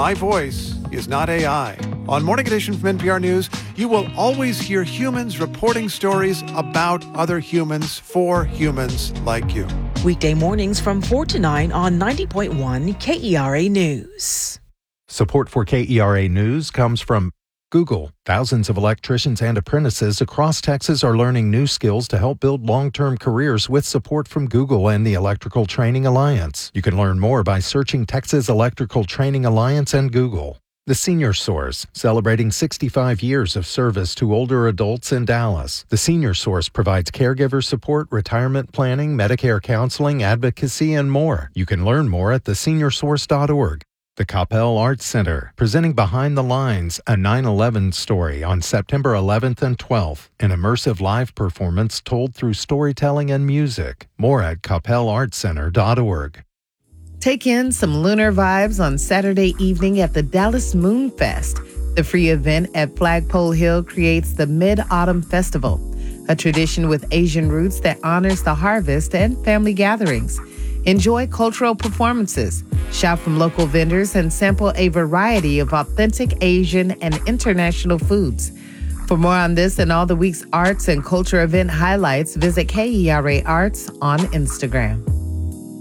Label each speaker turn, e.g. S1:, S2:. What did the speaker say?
S1: my voice is not AI. On Morning Edition from NPR News, you will always hear humans reporting stories about other humans for humans like you.
S2: Weekday mornings from 4 to 9 on 90.1 KERA News.
S3: Support for KERA News comes from Google. Thousands of electricians and apprentices across Texas are learning new skills to help build long-term careers with support from Google and the Electrical Training Alliance. You can learn more by searching Texas Electrical Training Alliance and Google. The Senior Source, celebrating 65 years of service to older adults in Dallas. The Senior Source provides caregiver support, retirement planning, Medicare counseling, advocacy, and more. You can learn more at theseniorsource.org. The Coppell Arts Center, presenting Behind the Lines, a 9/11 story on September 11th and 12th, an immersive live performance told through storytelling and music. More at coppellartscenter.org.
S4: Take in some lunar vibes on Saturday evening at the Dallas Moon Fest. The free event at Flagpole Hill creates the Mid-Autumn Festival, a tradition with Asian roots that honors the harvest and family gatherings. Enjoy cultural performances, shop from local vendors, and sample a variety of authentic Asian and international foods. For more on this and all the week's arts and culture event highlights, visit KERA Arts on Instagram.